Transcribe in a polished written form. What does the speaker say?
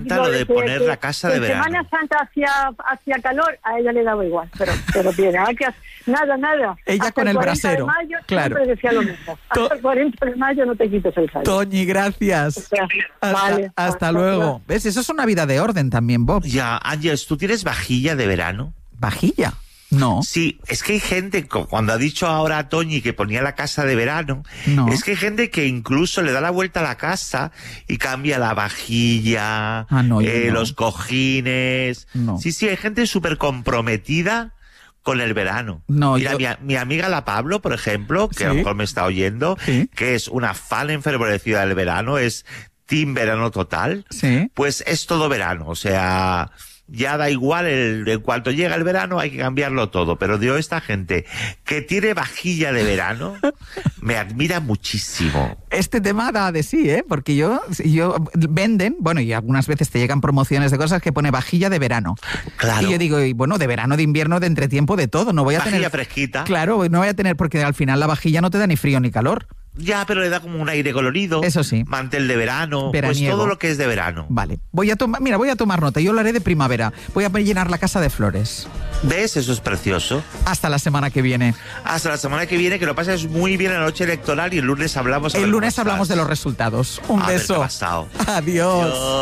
Lo de poner la casa de verano. Semana Santa hacía calor, a ella le daba igual, pero tiene nada. Ella hasta con el 40 brasero, de mayo, claro. Siempre decía lo mismo. Hasta el 40 de mayo no te quites el sayo. Toñi, gracias. O sea, vale, hasta luego. ¿Ves? Eso es una vida de orden también, Bob. Ya, Ángeles, ¿tú tienes vajilla de verano? ¿Vajilla? No. Sí, es que hay gente, cuando ha dicho ahora a Toñi que ponía la casa de verano, No. es que hay gente que incluso le da la vuelta a la casa y cambia la vajilla, No. los cojines. No. Sí, hay gente súper comprometida con el verano. No, mira, mi amiga la Pablo, por ejemplo, que ¿Sí? a lo mejor me está oyendo, ¿Sí? que es una fan enfervorecida del verano, es team verano total, Sí. pues es todo verano, o sea, ya da igual, en cuanto llega el verano hay que cambiarlo todo, pero digo, esta gente que tiene vajilla de verano me admira muchísimo. Este tema da de sí, porque yo venden, bueno, y algunas veces te llegan promociones de cosas que pone vajilla de verano. Claro. Y yo digo, y bueno, de verano, de invierno, de entretiempo, de todo, no voy a Vajilla tener... fresquita. Claro, no voy a tener, porque al final la vajilla no te da ni frío ni calor. Ya, pero le da como un aire colorido. Eso sí. Mantel de verano. Veraniego. Pues todo lo que es de verano. Vale, voy a tomar nota, yo lo haré de primavera. Voy a llenar la casa de flores. ¿Ves? Eso es precioso. Hasta la semana que viene. Hasta la semana que viene, que lo pases muy bien en la noche electoral y el lunes hablamos. El lunes hablamos de los resultados. Un A ver qué beso. ha pasado. Adiós. Adiós.